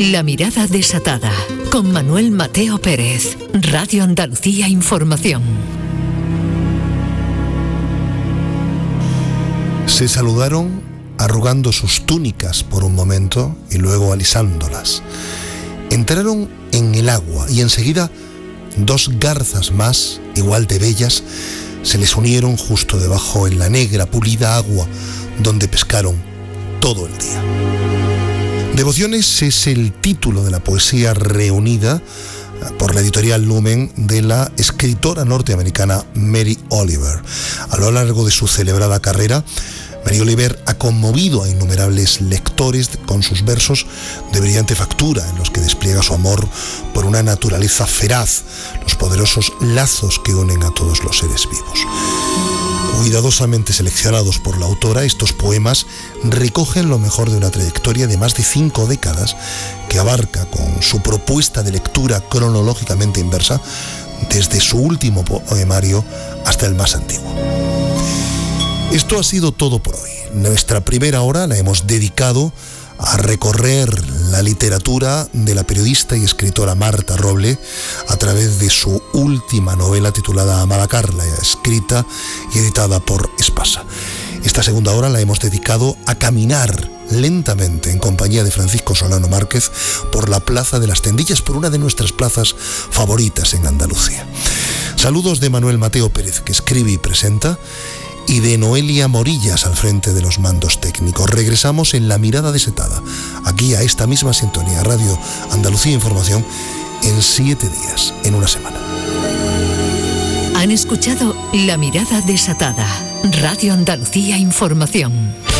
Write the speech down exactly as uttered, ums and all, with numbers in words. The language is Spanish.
La mirada desatada, con Manuel Mateo Pérez, Radio Andalucía Información. Se saludaron arrugando sus túnicas por un momento y luego alisándolas. Entraron en el agua y enseguida dos garzas más, igual de bellas, se les unieron justo debajo en la negra, pulida agua donde pescaron todo el día. Devociones es el título de la poesía reunida por la editorial Lumen de la escritora norteamericana Mary Oliver. A lo largo de su celebrada carrera, Mary Oliver ha conmovido a innumerables lectores con sus versos de brillante factura, en los que despliega su amor por una naturaleza feraz, los poderosos lazos que unen a todos los seres vivos. Cuidadosamente seleccionados por la autora, estos poemas recogen lo mejor de una trayectoria de más de cinco décadas que abarca, con su propuesta de lectura cronológicamente inversa, desde su último poemario hasta el más antiguo. Esto ha sido todo por hoy. Nuestra primera hora la hemos dedicado a recorrer la literatura de la periodista y escritora Marta Roble a través de su última novela titulada Amada Carla, escrita y editada por Espasa. Esta segunda hora la hemos dedicado a caminar lentamente en compañía de Francisco Solano Márquez por la Plaza de las Tendillas, por una de nuestras plazas favoritas en Andalucía. Saludos de Manuel Mateo Pérez, que escribe y presenta, y de Noelia Morillas al frente de los mandos técnicos. Regresamos en La Mirada Desatada, aquí a esta misma sintonía, Radio Andalucía Información, en siete días, en una semana. Han escuchado La Mirada Desatada, Radio Andalucía Información.